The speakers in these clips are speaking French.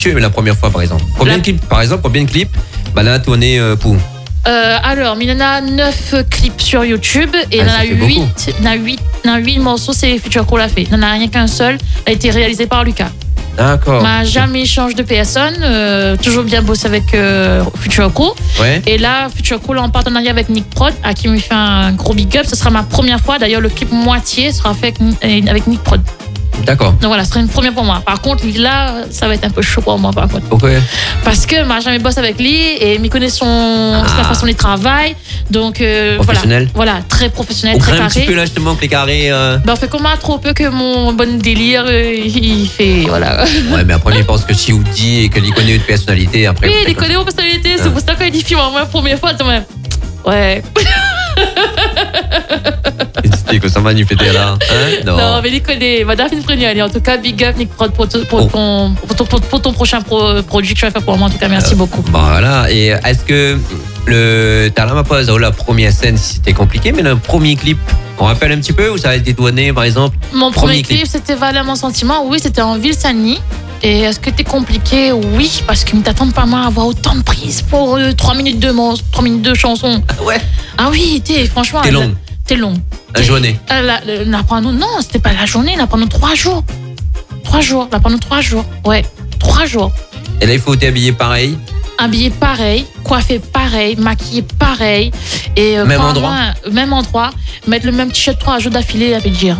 Tu es la première fois, par exemple. Combien de clips, par exemple, combien de clips là, tourné pour alors, il y en a 9 clips sur YouTube et il y en a 8 morceaux, c'est Future Cool l'a fait. Il n'y en a rien qu'un seul, a été réalisé par Lucas. D'accord. M'a jamais changé de personne, toujours bien bossé avec Future Cool. Ouais. Et là, Future Cool en partenariat avec Nick Prod, à qui me fait un gros big up. Ce sera ma première fois. D'ailleurs, le clip moitié sera fait avec Nick Prod. D'accord. Donc voilà, ce serait une première pour moi. Par contre, là, ça va être un peu chaud pour moi, par contre. Pourquoi? Parce que moi, jamais bossé avec lui et il connaît sa façon de travail. Donc professionnel. Voilà, très professionnel, on très carré. carré. Un petit peu là justement que les carrés. On fait comment trop peu que mon bon délire, il fait voilà. Ouais, mais après il pense que si vous dit et qu'il connaît une personnalité après. Oui, il connaît une personnalité. C'est pour ça qu'il dit film en moi première fois, quand même. Ouais. C'était que ça va nous fêter là. Non, mais il connaît. Daphine Frenier. En tout cas, big up Nick Prod pour ton prochain produit que tu vas faire pour moi. En tout cas, merci beaucoup. Voilà. Et est-ce que t'as là ma pause la première scène, c'était compliqué, mais le premier clip, on rappelle un petit peu où ça a été tourné, par exemple? Mon premier clip, c'était Valère mon sentiment. Oui, c'était en Ville-Saint-Denis. Et est-ce que c'était compliqué? Oui, parce qu'ils ne t'attendent pas mal à avoir autant de prises pour 3 minutes de chanson. Ouais. Ah oui, franchement. T'es long. La journée. Non, c'était pas la journée, là, pendant 3 jours. 3 jours, là, pendant 3 jours. Ouais, 3 jours. Et là, il faut t'habiller pareil. Habillé pareil, coiffé pareil, maquillé pareil. Et même endroit. Même endroit. Mettre le même t-shirt 3 jours d'affilée, avec dire.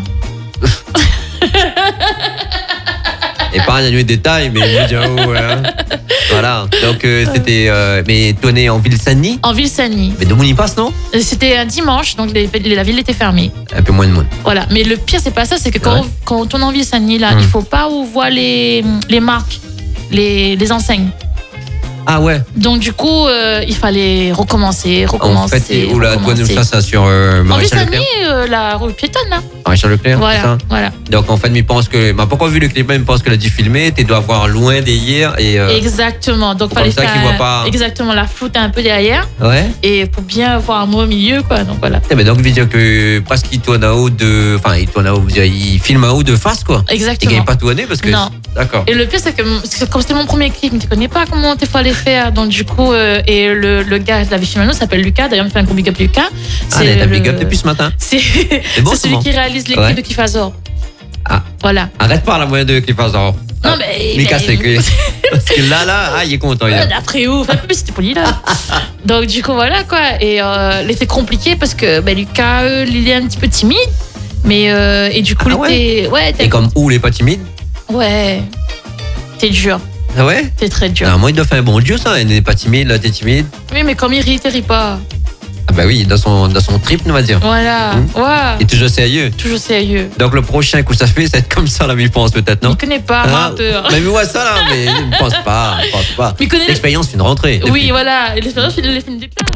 Et pas un de détails, mais voilà. Donc c'était mais tourné en Ville-Saint-Denis. En Ville-Saint-Denis. Mais de monde y passe, non? C'était un dimanche, donc la ville était fermée. Un peu moins de monde. Voilà. Mais le pire, c'est pas ça, c'est que quand on tourne en Ville-Saint-Denis, là, il faut pas où on voit les marques, les enseignes. Ah ouais. Donc du coup, il fallait recommencer. En fait, où la douane nous ça sur Maréchal Leclerc. La rue piétonne là. Maréchal Leclerc. Voilà. Donc en fait, il pense que, pourquoi vu le clip, il pense que l'a dit filmé, tu dois voir loin derrière et. Exactement. Donc fallait faire. Voit pas. Exactement, la floute un peu derrière. Ouais. Et pour bien voir un mot au milieu, quoi. Donc voilà. Donc il veut dire que presque il tourne à haut il filme à haut de face, quoi. Exactement. Il gagne pas tourné parce que. Non. D'accord. Et le pire, c'est que comme c'était mon premier clip, je ne connais pas comment il fallait faire. Donc, du coup, et le gars de la Vichy s'appelle Lucas. D'ailleurs, il me fait un gros big up Lucas. T'as big up depuis ce matin. C'est celui qui réalise les clips de Kifazor. Ah. Voilà. Arrête pas la moyenne de Kifazor. Non, mais. Lucas, c'est que. Parce que là, il est content. D'après où? C'était pour lui, là. Donc, du coup, voilà, quoi. Et l'effet compliqué parce que Lucas, il est un petit peu timide. Mais. Et du coup, il était. Ouais, et comme où, il est pas timide? Ouais. T'es dur. Ah ouais? T'es très dur. Non, moi, il doit faire un bon Dieu, ça. Il n'est pas timide, là, t'es timide. Oui, mais comme il rit pas. Ah bah oui, dans son trip, on va dire. Voilà. Ouais. Et toujours sérieux. Toujours sérieux. Donc le prochain coup, ça fait, ça va être comme ça, là, mais il pense peut-être, non? Il connaît pas, menteur. Mais ouais, ça, là, mais il ne pense pas. L'expérience, une rentrée. Oui, voilà. L'expérience, il est fait depuis.